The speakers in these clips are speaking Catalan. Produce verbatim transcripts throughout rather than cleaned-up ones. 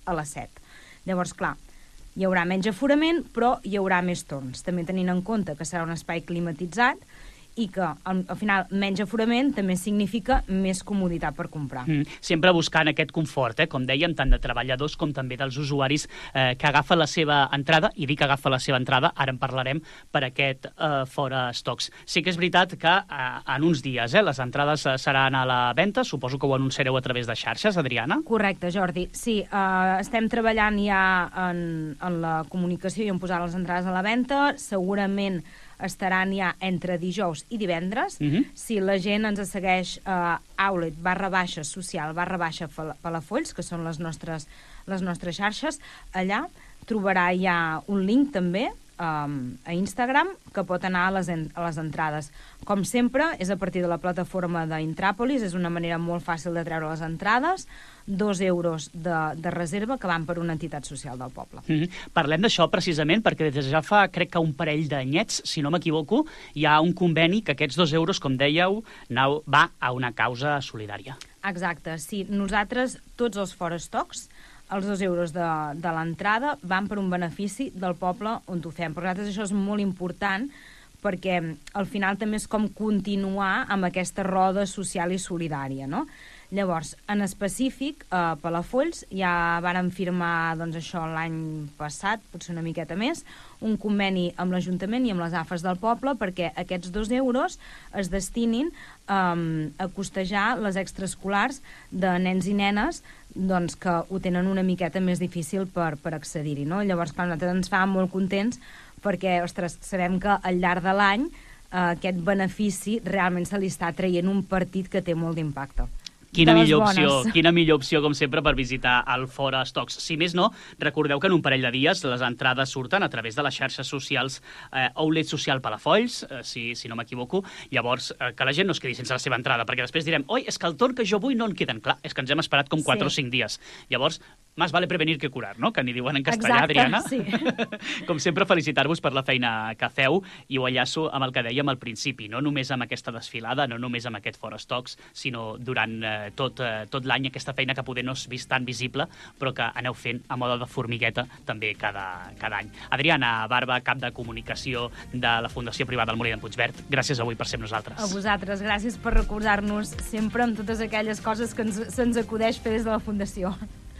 a les set. Llavors, clar, hi haurà menys aforament, però hi haurà més torns. També tenint en compte que serà un espai climatitzat i que, al, al final, menys aforament també significa més comoditat per comprar. Mm, sempre buscant aquest confort, eh? Com dèiem, tant de treballadors com també dels usuaris eh, que agafen la seva entrada, i dic agafa la seva entrada, ara en parlarem, per aquest eh, fora estocs. Sí que és veritat que eh, en uns dies eh, les entrades eh, seran a la venda, suposo que ho anunciareu a través de xarxes, Adriana? Correcte, Jordi. Sí, eh, estem treballant ja en, en la comunicació i en posar les entrades a la venda. Segurament estaran ja entre dijous i divendres. Uh-huh. Si la gent ens segueix a uh, outlet barra baixa social barra baixa Palafolls, que són les nostres, les nostres xarxes, allà trobarà ja un link també um, a Instagram que pot anar a les, en, a les entrades. Com sempre, és a partir de la plataforma d'Intràpolis, és una manera molt fàcil de treure les entrades, dos euros de, de reserva que van per una entitat social del poble. Mm-hmm. Parlem d'això precisament perquè des de ja fa, crec que un parell d'anyets, si no m'equivoco, hi ha un conveni que aquests dos euros, com dèieu, nau, va a una causa solidària. Exacte, sí. Nosaltres, tots els forestocs, els dos euros de, de l'entrada van per un benefici del poble on ho fem. Per nosaltres això és molt important perquè al final també és com continuar amb aquesta roda social i solidària, no? Llavors, en específic, a Palafolls ja varen firmar doncs, això l'any passat, potser una miqueta més, un conveni amb l'Ajuntament i amb les A F A S del poble perquè aquests dos euros es destinin um, a costejar les extraescolars de nens i nenes doncs, que ho tenen una miqueta més difícil per, per accedir-hi. No? Llavors, clar, nosaltres ens fa molt contents perquè, ostres, sabem que al llarg de l'any uh, aquest benefici realment se li està traient un partit que té molt d'impacte. Quina millor opció, quina millor opció, com sempre, per visitar el Fora Estocs. Si més no, recordeu que en un parell de dies les entrades surten a través de les xarxes socials eh, Outlet Social Palafolls, eh, si, si no m'equivoco. Llavors, eh, que la gent no es quedi sense la seva entrada, perquè després direm, oi, és que el torn que jo vull no en queden. Clar, és que ens hem esperat com quatre sí. o cinc dies. Llavors, más vale prevenir que curar, no? Que n'hi diuen en castellà, exacte, Adriana. Sí. Com sempre, felicitar-vos per la feina que feu i ho enllaço amb el que dèiem al principi, no només amb aquesta desfilada, no només amb aquest Fora Estocs, sinó durant eh, tot, eh, tot l'any aquesta feina que poder no és vist tan visible, però que aneu fent a moda de formigueta també cada, cada any. Adriana Barba, cap de comunicació de la Fundació Privada del Molí d'en Puigverd, gràcies avui per ser amb nosaltres. A vosaltres, gràcies per recordar-nos sempre amb totes aquelles coses que ens, se'ns acudeix fer des de la Fundació.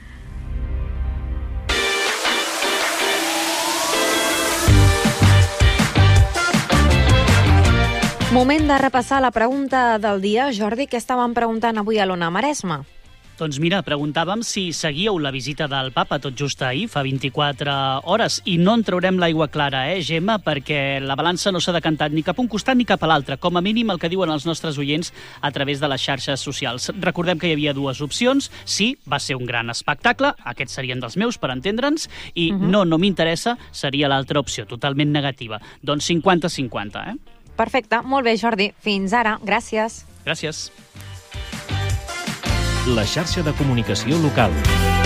Moment de repassar la pregunta del dia. Jordi, què estàvem preguntant avui a l'Ona Maresma? Doncs mira, preguntàvem si seguíeu la visita del papa tot just ahir, fa vint-i-quatre hores, i no en traurem l'aigua clara, eh, Gemma, perquè la balança no s'ha decantat ni cap a un costat ni cap a l'altre, com a mínim el que diuen els nostres oients a través de les xarxes socials. Recordem que hi havia dues opcions, sí, va ser un gran espectacle, aquests serien dels meus, per entendre'ns, i uh-huh. no, no m'interessa, seria l'altra opció, totalment negativa. Doncs cinquanta cinquanta, eh? Perfecte, molt bé, Jordi. Fins ara. Gràcies. Gràcies. La xarxa de comunicació local.